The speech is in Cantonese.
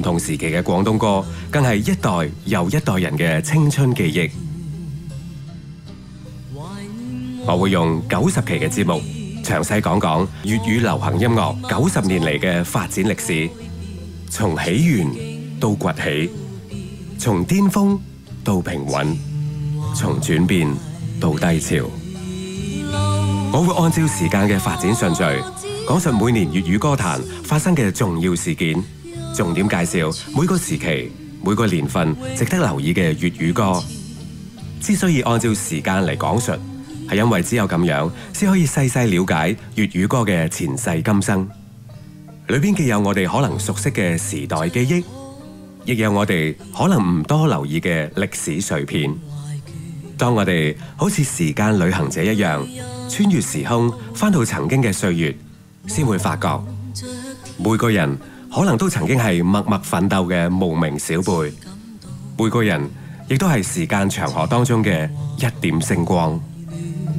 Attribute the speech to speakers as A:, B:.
A: 同時期嘅廣東歌，更係一代又一代人嘅青春記憶。我會用90期嘅節目，詳細講講粵語流行音樂90年嚟嘅發展歷史，從起源到崛起，從巔峰到平穩，從轉變到低潮。我會按照時間嘅發展順序，講述每年粵語歌壇發生嘅重要事件，重點介紹每個時期、每個年份值得留意嘅粵語歌。之所以按照時間嚟講述，係因為只有咁樣，先可以細細了解粵語歌嘅前世今生。裏邊既有我哋可能熟悉嘅時代記憶，亦有我哋可能唔多留意嘅歷史碎片。當我哋好似時間旅行者一樣，穿越時空，返到曾經嘅歲月，先會發覺，每個人可能都曾經係默默奮鬥嘅無名小輩，每個人亦都係時間長河當中嘅一點星光。